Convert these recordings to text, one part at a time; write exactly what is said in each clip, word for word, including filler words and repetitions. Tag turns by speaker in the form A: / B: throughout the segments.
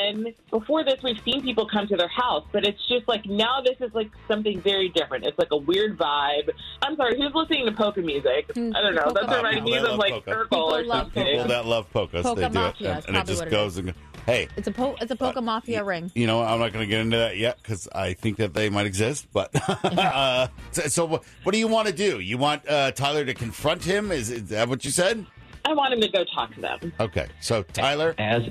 A: again, before this, we've seen people come to their house, but it's just like now this is like something very different. It's like a weird vibe. I'm sorry, who's listening to polka music?
B: Mm,
A: I don't know.
B: polka
A: That's reminding me of like
C: polka.
A: Circle or
B: People love
A: something.
C: People that love polkas,
B: Polka
C: they do
B: mafia
C: it,
B: is
C: and, and it
B: probably
C: just
B: what it
C: goes and goes. Hey,
B: It's a po- it's a polka mafia ring.
C: you know, I'm not going to get into that yet because I think that they might exist. But uh, so, so, what what do you want to do? You want uh, Tyler to confront him? Is, is that what you said?
A: I want him to go talk to them.
C: Okay, so Tyler,
D: As,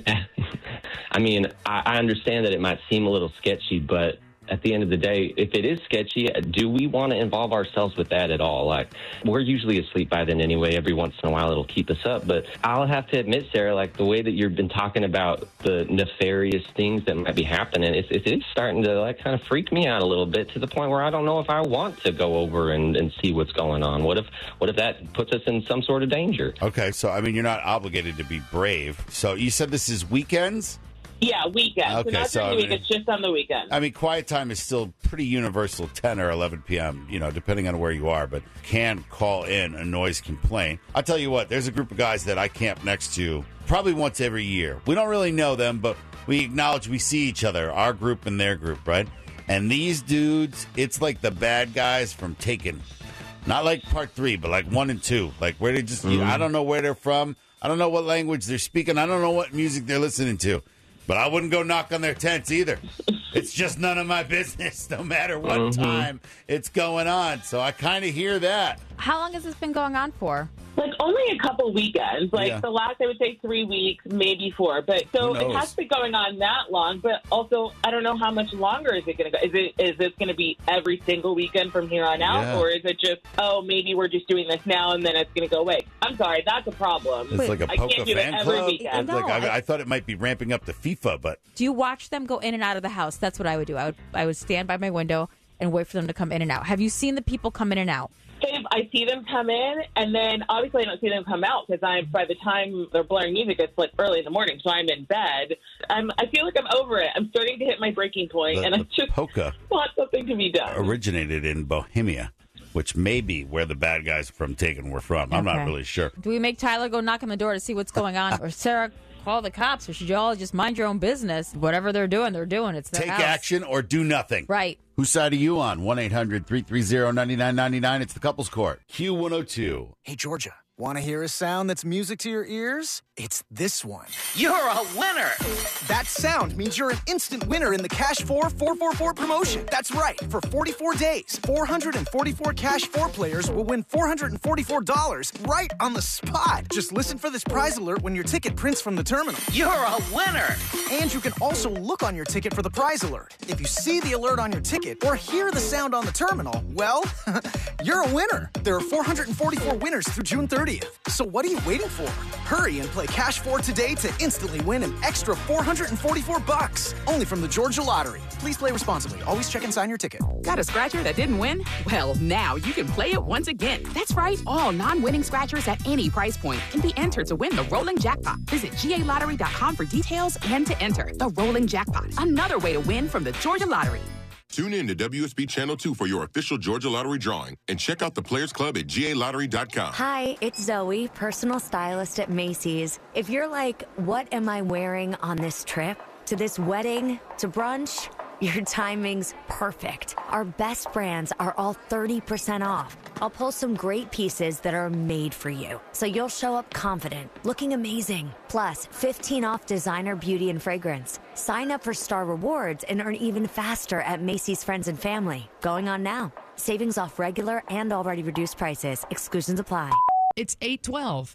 D: I mean, I, I understand that it might seem a little sketchy, but at the end of the day, if it is sketchy, do we want to involve ourselves with that at all? Like, we're usually asleep by then anyway. Every once in a while, it'll keep us up. But I'll have to admit, Sarah, like the way that you've been talking about the nefarious things that might be happening, it's, it is starting to like kind of freak me out a little bit to the point where I don't know if I want to go over and, and see what's going on. What if, what if that puts us in some sort of danger?
C: okay, so I mean, you're not obligated to be brave. So you said this is weekends?
A: Yeah, weekend.
C: Okay,
A: so not
C: so,
A: during the
C: I
A: week,
C: mean-
A: it's just on the weekend.
C: I mean, quiet time is still pretty universal, ten or eleven p.m., you know, depending on where you are, but can call in a noise complaint. I'll tell you what, there's a group of guys that I camp next to probably once every year. We don't really know them, but we acknowledge we see each other, our group and their group, right? And these dudes, it's like the bad guys from Taken. Not like part three, but like one and two. Like where they just, you, I don't know where they're from. I don't know what language they're speaking. I don't know what music they're listening to. But I wouldn't go knock on their tents either. It's just none of my business, no matter what
D: Mm-hmm.
C: time it's going on. So I kind of hear that.
B: How long has this been going on for?
A: Like only a couple weekends. Like
C: Yeah.
A: the last, I would say three weeks, maybe four. But so
C: Who knows?
A: it has been going on that long. But also, I don't know how much longer is it going to go. Is it is this going to be every single weekend from here on out,
C: Yeah.
A: or is it just oh maybe we're just doing this now and then it's going to go away? I'm sorry, that's a problem.
C: It's like a
A: I
C: polka
A: can't do
C: fan
A: that every
C: club.
A: weekend.
B: No,
C: Like, I,
B: I-
C: I thought it might be ramping up to FIFA, but
B: Do you watch them go in and out of the house? That's what I would do. I would I would stand by my window and wait for them to come in and out. Have you seen the people come in and out?
A: Dave, I see them come in, and then obviously I don't see them come out because I'm. By the time they're blaring music, it's like early in the morning, so I'm in bed. I'm. I feel like I'm over it. I'm starting to hit my breaking point,
C: the,
A: and I
C: the
A: just
C: polka
A: want something to be done.
C: originated in Bohemia, which may be where the bad guys from Taken were from. I'm not
B: Okay.
C: really sure.
B: Do we make Tyler go knock on the door to see what's going on? Or Sarah, call the cops? Or should you all just mind your own business? Whatever they're doing, they're doing. It's their
C: Take
B: house.
C: action or do nothing.
B: Right.
C: Whose side are you on? one eight hundred three three zero nine nine nine nine. It's the Couples Court. Q one oh two.
E: Hey, Georgia, want to hear a sound that's music to your ears? It's this one.
F: You're a winner!
E: That sound means you're an instant winner in the Cash four four four four promotion. That's right. For forty-four days, four hundred forty-four Cash four players will win four hundred forty-four dollars right on the spot. Just listen for this prize alert when your ticket prints from the terminal.
F: You're a winner!
E: And you can also look on your ticket for the prize alert. If you see the alert on your ticket or hear the sound on the terminal, well, you're a winner. There are four hundred forty-four winners through June thirtieth. So what are you waiting for? Hurry and play Cash four today to instantly win an extra four hundred forty-four bucks. Only from the Georgia Lottery. Please play responsibly. Always check and sign your ticket.
G: Got a scratcher that didn't win? Well, now you can play it once again. That's right. All non-winning scratchers at any price point can be entered to win the rolling jackpot. Visit G A lottery dot com for details and to enter the rolling jackpot. Another way to win from the Georgia Lottery.
H: Tune in to W S B Channel two for your official Georgia Lottery drawing and check out the Players Club at G A lottery dot com.
I: Hi, it's Zoe, personal stylist at Macy's. If you're like, what am I wearing on this trip? To this wedding? To brunch? Your timing's perfect. Our best brands are all thirty percent off. I'll pull some great pieces that are made for you, so you'll show up confident, looking amazing. Plus, fifteen off designer beauty and fragrance. Sign up for Star Rewards and earn even faster at Macy's Friends and Family. Going on now. Savings off regular and already reduced prices. Exclusions apply.
G: It's eight twelve.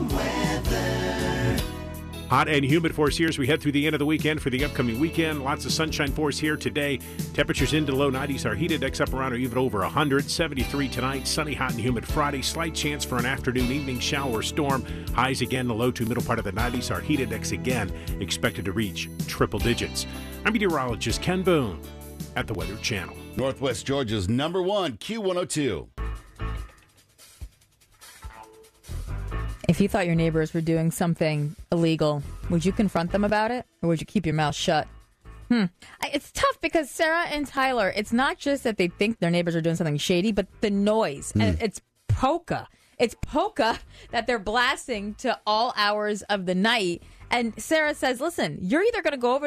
J: Hot and humid for us here as we head through the end of the weekend for the upcoming weekend. Lots of sunshine for us here today. Temperatures into the low nineties. Our heat index up around or even over one hundred. seventy-three tonight. Sunny, hot, and humid Friday. Slight chance for an afternoon, evening shower or storm. Highs again the low to middle part of the nineties. Our heat index again expected to reach triple digits. I'm meteorologist Ken Boone at the Weather Channel.
C: Northwest Georgia's number one, Q one oh two.
B: If you thought your neighbors were doing something illegal, would you confront them about it, or would you keep your mouth shut? Hmm. I- It's tough because Sarah and Tyler, it's not just that they think their neighbors are doing something shady, but the noise. And it's polka. It's polka that they're blasting to all hours of the night. And Sarah says, listen, you're either going to go over